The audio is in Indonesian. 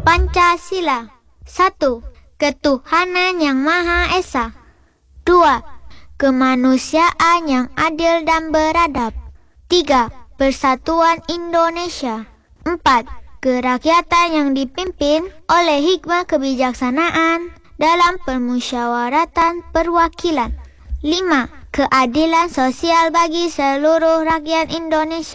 Pancasila. 1. Ketuhanan yang Maha Esa. 2. Kemanusiaan yang adil dan beradab. 3. Persatuan Indonesia. 4. Kerakyatan yang dipimpin oleh hikmah kebijaksanaan dalam permusyawaratan perwakilan. 5. Keadilan sosial bagi seluruh rakyat Indonesia.